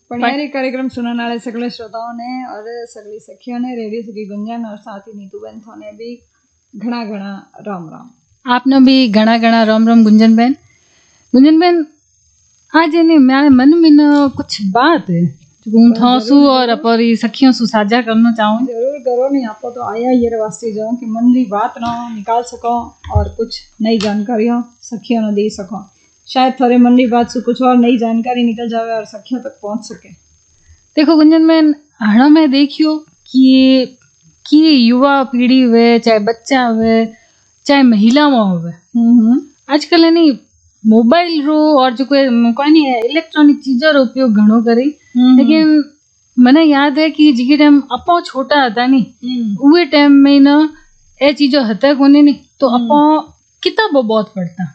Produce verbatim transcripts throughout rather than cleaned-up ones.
पढ़ियारी कार्यक्रम सुनने वाले सगले श्रोताओं ने और सगली सखियों ने, रेडियो सखी गुंजन और साथ ही नीतू बहन थाने भी घना घना राम राम। आपने भी घना घना राम राम गुंजन बहन। गुंजन बहन आज ने मेरे मन में न कुछ बात है जो था सु और अपनी सखियों सु साझा करना चाहूँ। जरूर करो, नहीं आपको तो आया ये वास्ते जाओ कि मन की बात ना निकाल सको और कुछ नई जानकारियां सखियों ने दे सको। शायद थोड़े मन की बात से कुछ और नई जानकारी निकल जावे और सखियों तक पहुंच सके। देखो गुंजन बहन, हणा में देखियो कि कि युवा पीढ़ी वे, चाहे बच्चा वे, चाहे महिला होवे, आजकल है नहीं मोबाइल रो और जो कोई कोई नहीं है इलेक्ट्रॉनिक चीजों रो उपयोग घणो करे। लेकिन मने याद है कि जिके टाइम अपो छोटा था नहीं उहे टाइम में ना ए चीजों हता कोने नहीं, तो अपो किताबों बहुत पढ़ता।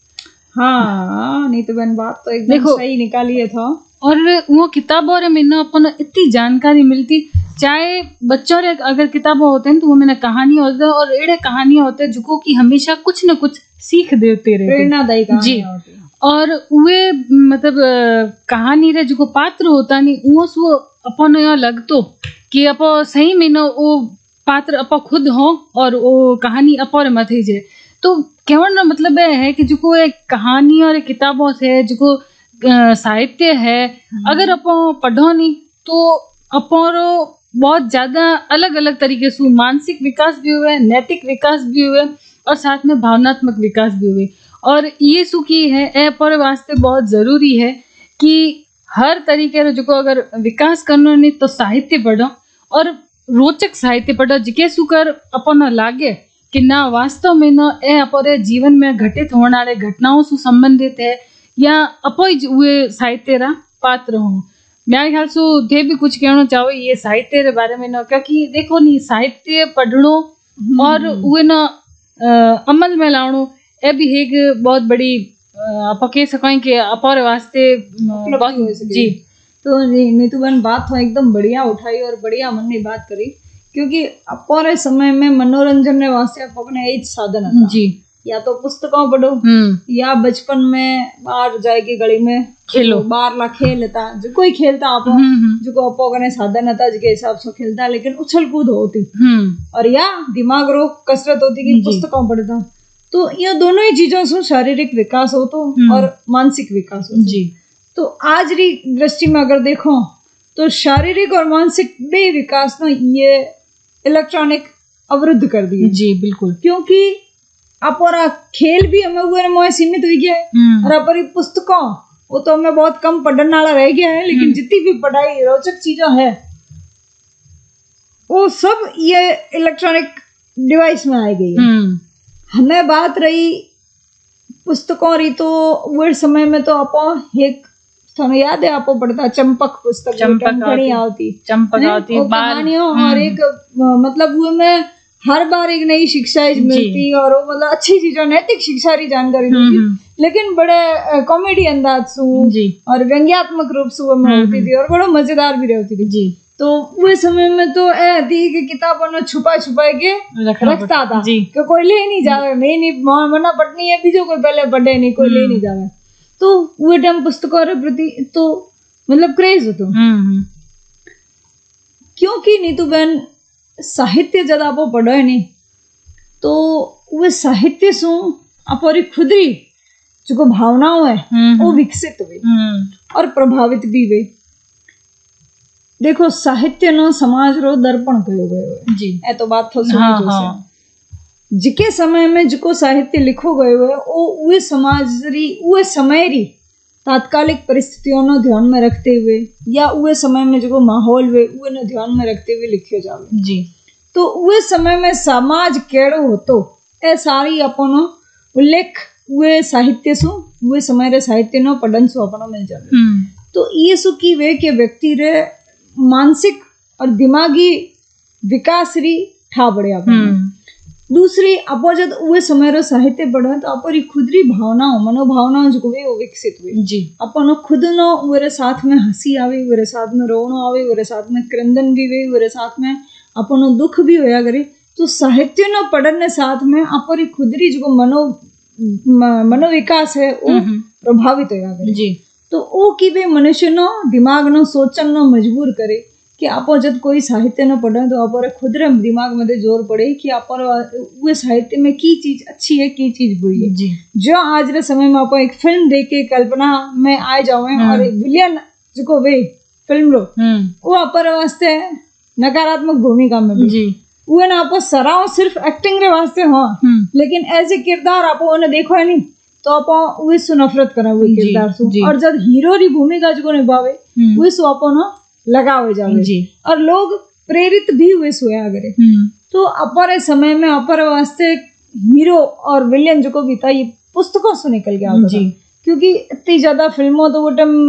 हाँ नहीं तो बहन बात तो एकदम सही निकाली है था। और वो किताबों रे मैंने अपन इतनी जानकारी मिलती, चाहे बच्चों रे अगर किताबें होते हैं तो वो मैंने कहानी होते और एड़े कहानी होते जो कि हमेशा कुछ न कुछ सीख देते रहे, प्रेरणादायी कहानी होती। और वे मतलब कहानी रे जो पात्र होता नहीं वो सो अपन यहाँ लगतो कि अपो सही में न वो पात्र अपो खुद हो और वो कहानी अपो रे मथे जे। तो कहने का मतलब है कि जो को एक कहानी और एक किताबों से जो को साहित्य है अगर अपो पढ़ो नहीं तो अपो बहुत ज्यादा अलग अलग तरीके से मानसिक विकास भी हुए, नैतिक विकास भी हुए और साथ में भावनात्मक विकास भी हुए। और ये सुखी है ए पर वास्ते बहुत जरूरी है कि हर तरीके रो जो अगर विकास करनो नहीं तो साहित्य पढ़ो और रोचक साहित्य पढ़ो जिके सुकर अपन लागे कि ना वास्तव में न ए अपने जीवन में घटित होने वाले घटनाओं से संबंधित है या अपो हुए साहित्य रा पात्र हो। मेरे ख्याल से थे भी कुछ कहना चाहो ये साहित्य के बारे में न, क्योंकि देखो नहीं साहित्य पढ़नो और वे न अमल में लाणो ए भी एक बहुत बड़ी आप कह सकें कि अपर वास्ते जी। तो नीतू बहन बात तो एकदम बढ़िया उठाई और बढ़िया मन की बात करी, क्योंकि अपने समय में मनोरंजन ने वास्ते अपने एक साधन था जी, या तो पुस्तकों पढ़ो या बचपन में बाहर जाएगी गली में खेलो, बाहर ला खेलता जो कोई खेलता आप जो को अपो कने साधन था जिसके हिसाब से खेलता, लेकिन उछल कूद होती और या दिमाग रो कसरत होती कि पुस्तकों पढ़ता। तो ये दोनों ही चीजों से शारीरिक विकास हो तो और मानसिक विकास हो जी। तो आज री दृष्टि में अगर देखो तो शारीरिक और मानसिक बे विकास ना ये इलेक्ट्रॉनिक अवरुद्ध कर दिए जी। बिल्कुल, क्योंकि अपना खेल भी हमें हुए मोह सीमित हो गया है और अपनी पुस्तकों वो तो हमें बहुत कम पढ़ने वाला रह गया है, लेकिन जितनी भी पढ़ाई रोचक चीजें है वो सब ये इलेक्ट्रॉनिक डिवाइस में आ गई है। हमें बात रही पुस्तकों री तो वो समय में तो आपो एक थाने याद है आपको पढ़ता चंपक पुस्तक बड़ी आती चंपक आती कहानियों और एक मतलब वो में हर बार एक नई शिक्षा मिलती और वो मतलब अच्छी चीजों नैतिक शिक्षा री जानकारी मिलती, लेकिन बड़े कॉमेडी अंदाज से और व्यंग्यात्मक रूप से वो में होती थी और बड़ा मजेदार भी रहती थी जी। तो वो समय में तो ए थी कि किताबों ने छुपा छुपा के रखता था कि कोई ले नहीं जावे, नहीं नहीं मना पढ़नी है बीजो कोई पहले पढ़े नहीं कोई ले नहीं जावे। तो वो टाइम पुस्तकों के प्रति तो मतलब क्रेज होता, क्योंकि नीतू बहन साहित्य जब आप पढ़ो है नहीं तो वो साहित्य सु अपनी खुदरी जो भावनाओं है वो विकसित हुई और प्रभावित भी हुई। देखो साहित्य नो समाज रो दर्पण कहो गयो है जी, ए तो बात तो समझो से जिके समय में जिको साहित्य लिखो गयो है वो वे समाज री वे समय री तात्कालिक परिस्थितियों ने ध्यान में रखते हुए या वे समय में जो माहौल वे वे ने ध्यान में रखते हुए लिखियो जावे जी। तो वे समय में समाज केड़ो होतो ए सारी अपनो उल्लेख वे साहित्य सु वे समय रे साहित्य नो पढ़न सु अपनो मिल जावे। तो ये सु की वे के व्यक्ति रे मानसिक और दिमागी विकास री ठा बढ़िया। दूसरी अपो जब वे समय रो साहित्य पढ़ो तो अपनी खुदरी भावनाओं मनोभावनाओं जो वे वो विकसित हुई जी। अपन खुद नो वेरे साथ में हंसी आवे, वेरे साथ में रोनो आवे, वेरे साथ में क्रंदन भी वे, वेरे साथ में अपन दुख भी होया करे। तो साहित्य नो पढ़ने साथ में अपनी खुदरी जो मनो मनोविकास है वो प्रभावित होया करे जी। तो ओ की भी मनुष्य नो दिमाग नो सोचन नो मजबूर करे कि आप जब कोई साहित्य न पढ़े तो आप खुद रे दिमाग में जोर पड़े कि आप वो साहित्य में की चीज अच्छी है की चीज बुरी है जी जो आज रे समय में आप एक फिल्म देख के कल्पना में आ जावे और एक विलियन जो वे फिल्म रो वो आप वास्ते नकारात्मक भूमिका में भी जी वो ना आप सराव सिर्फ एक्टिंग रे वास्ते हाँ लेकिन एज ए किरदार आप उन्हें देखो है नहीं तो आप वो सु नफरत करा वो किरदार सु और जब हीरो री भूमिका जो निभावे वो सु आप ना लगावे जावे और लोग प्रेरित भी हुए सोया करे तो अपर समय में अपर वास्ते हीरो और विलेन जो को भी था ये पुस्तकों से निकल गया था क्योंकि इतनी ज्यादा फिल्मों तो वो टाइम